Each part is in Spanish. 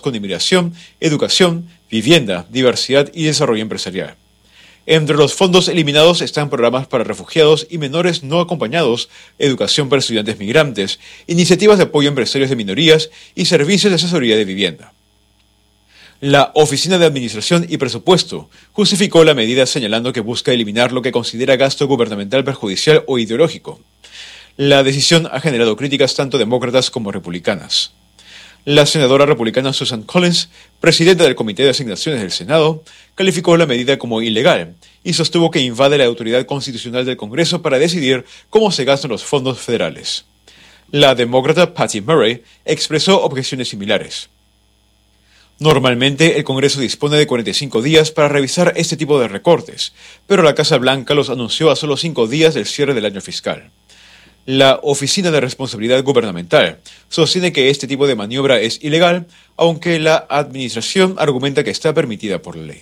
con inmigración, educación, vivienda, diversidad y desarrollo empresarial. Entre los fondos eliminados están programas para refugiados y menores no acompañados, educación para estudiantes migrantes, iniciativas de apoyo a empresarios de minorías y servicios de asesoría de vivienda. La Oficina de Administración y Presupuesto justificó la medida señalando que busca eliminar lo que considera gasto gubernamental perjudicial o ideológico. La decisión ha generado críticas tanto demócratas como republicanas. La senadora republicana Susan Collins, presidenta del Comité de Asignaciones del Senado, calificó la medida como ilegal y sostuvo que invade la autoridad constitucional del Congreso para decidir cómo se gastan los fondos federales. La demócrata Patty Murray expresó objeciones similares. Normalmente el Congreso dispone de 45 días para revisar este tipo de recortes, pero la Casa Blanca los anunció a solo 5 días del cierre del año fiscal. La Oficina de Responsabilidad Gubernamental sostiene que este tipo de maniobra es ilegal, aunque la administración argumenta que está permitida por la ley.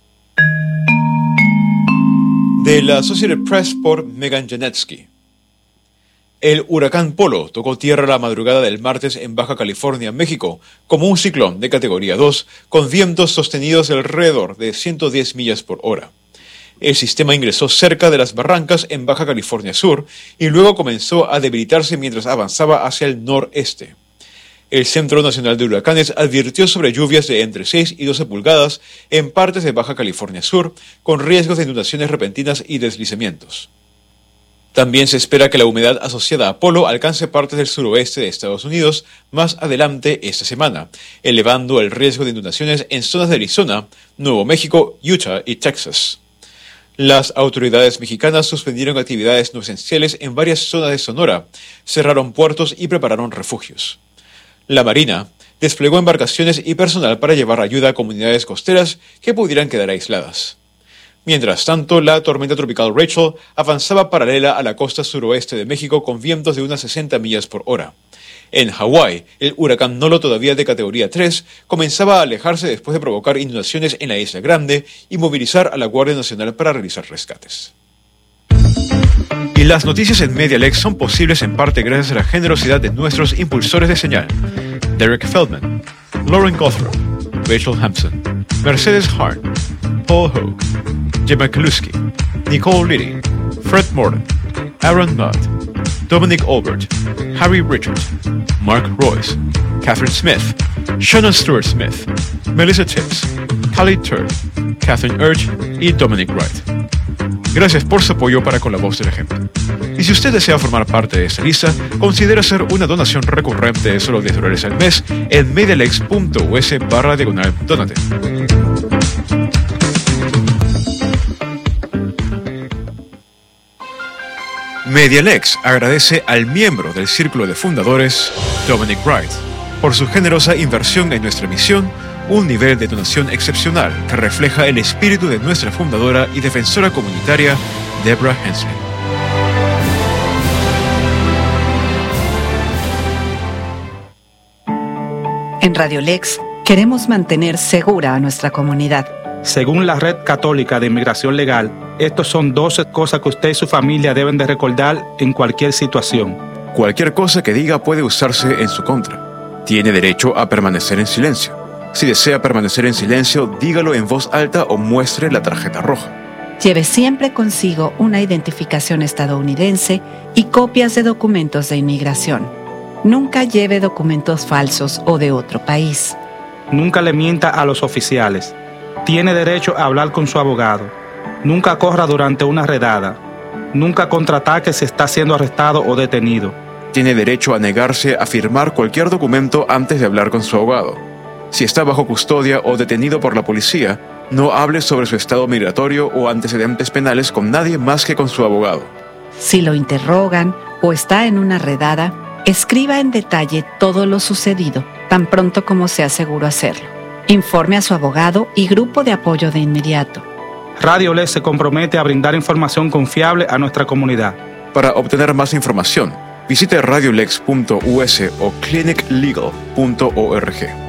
De la Associated Press por Megan Janetsky. El huracán Polo tocó tierra la madrugada del martes en Baja California, México, como un ciclón de categoría 2, con vientos sostenidos de alrededor de 110 millas por hora. El sistema ingresó cerca de las barrancas en Baja California Sur y luego comenzó a debilitarse mientras avanzaba hacia el noreste. El Centro Nacional de Huracanes advirtió sobre lluvias de entre 6 y 12 pulgadas en partes de Baja California Sur, con riesgos de inundaciones repentinas y deslizamientos. También se espera que la humedad asociada a Polo alcance partes del suroeste de Estados Unidos más adelante esta semana, elevando el riesgo de inundaciones en zonas de Arizona, Nuevo México, Utah y Texas. Las autoridades mexicanas suspendieron actividades no esenciales en varias zonas de Sonora, cerraron puertos y prepararon refugios. La Marina desplegó embarcaciones y personal para llevar ayuda a comunidades costeras que pudieran quedar aisladas. Mientras tanto, la tormenta tropical Rachel avanzaba paralela a la costa suroeste de México con vientos de unas 60 millas por hora. En Hawái, el huracán Nolo, todavía de categoría 3, comenzaba a alejarse después de provocar inundaciones en la Isla Grande y movilizar a la Guardia Nacional para realizar rescates. Y las noticias en Medialex son posibles en parte gracias a la generosidad de nuestros impulsores de señal: Derek Feldman, Lauren Gothrow, Rachel Hampson, Mercedes Hart, Paul Hogue, Gemma Kaluski, Nicole Liddy, Fred Morton, Aaron Mudd, Dominic Albert, Harry Richard, Mark Royce, Catherine Smith, Shannon Stewart Smith, Melissa Tibbs, Callie Turd, Catherine Urge y Dominic Wright. Gracias por su apoyo para con la voz del ejemplo. Y si usted desea formar parte de esta lista, considere hacer una donación recurrente de solo $10 al mes en medialex.us/donate. Medialex agradece al miembro del Círculo de Fundadores, Dominic Wright, por su generosa inversión en nuestra misión, un nivel de donación excepcional que refleja el espíritu de nuestra fundadora y defensora comunitaria, Deborah Hensley. En Radiolex queremos mantener segura a nuestra comunidad. Según la Red Católica de Inmigración Legal, estos son 12 cosas que usted y su familia deben de recordar en cualquier situación. Cualquier cosa que diga puede usarse en su contra. Tiene derecho a permanecer en silencio. Si desea permanecer en silencio, dígalo en voz alta o muestre la tarjeta roja. Lleve siempre consigo una identificación estadounidense y copias de documentos de inmigración. Nunca lleve documentos falsos o de otro país. Nunca le mienta a los oficiales. Tiene derecho a hablar con su abogado. Nunca corra durante una redada. Nunca contraataque si está siendo arrestado o detenido. Tiene derecho a negarse a firmar cualquier documento antes de hablar con su abogado. Si está bajo custodia o detenido por la policía, no hable sobre su estado migratorio o antecedentes penales con nadie más que con su abogado. Si lo interrogan o está en una redada, escriba en detalle todo lo sucedido, tan pronto como sea seguro hacerlo. Informe a su abogado y grupo de apoyo de inmediato. Radiolex se compromete a brindar información confiable a nuestra comunidad. Para obtener más información, visite radiolex.us o cliniclegal.org.